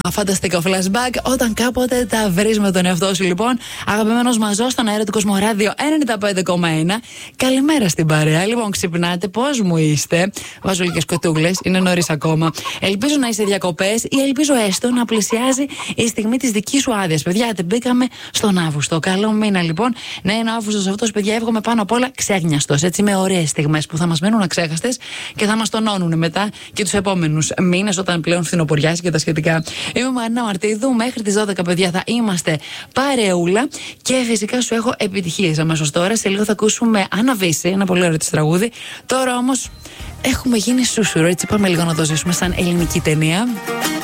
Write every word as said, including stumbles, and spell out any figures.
Φανταστικό flashback. Όταν κάποτε τα βρει με τον εαυτό σου, λοιπόν. Αγαπημένος μαζός στον αέρα του Κοσμοράδιο ενενήντα πέντε κόμμα ένα. Καλημέρα στην παρέα. Λοιπόν, ξυπνάτε, πώς μου είστε? Βάζω λίγες κοτούλες, είναι νωρίς ακόμα. Ελπίζω να είστε διακοπές ή ελπίζω έστω να πλησιάζει η στιγμή της δικής σου άδειας. Παιδιά, δεν μπήκαμε στον Αύγουστο. Καλό μήνα, λοιπόν. Να είναι ο Αύγουστος αυτός, παιδιά, εύχομαι πάνω απ' όλα ξέγνιαστος. Έτσι, με ωραίες στιγμές που θα μας μένουν αξέχαστες και θα μας τονώνουν μετά και τους επόμενους μήνες, όταν πλέον φθινοποριάζει και τα σχετικά. Είμαι Μαρίνα Μαρτίδου. Μέχρι τις δώδεκα, παιδιά, θα είμαστε παρεούλα και φυσικά σου έχω επιτυχίες αμέσως τώρα. Σε λίγο θα ακούσουμε Άννα Βύση, ένα πολύ ωραίο της τραγούδι. Τώρα όμως έχουμε γίνει σούσουρο, έτσι πάμε λίγο να το ζήσουμε σαν ελληνική ταινία.